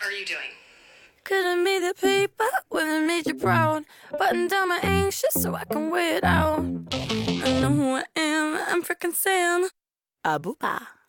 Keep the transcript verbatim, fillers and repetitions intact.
are you doing? Couldn't be the paper when it made you proud. Button down my anxious so I can wear it out. I know who I am, I'm freaking Sam. Abuba.